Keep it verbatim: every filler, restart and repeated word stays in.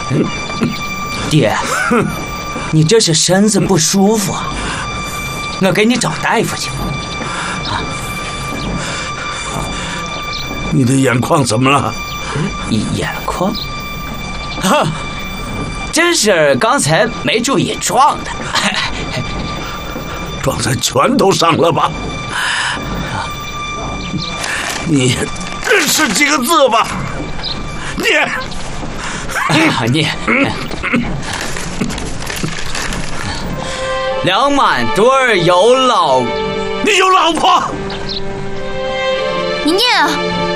爹，你这是身子不舒服啊？我给你找大夫去。啊， 你的眼眶怎么了？ 眼眶？啊，这是刚才没注意撞的。 撞在拳头上了吧？你认识几个字吧？念。 啊，念。两满多儿有老， 你有老婆？ 你念啊！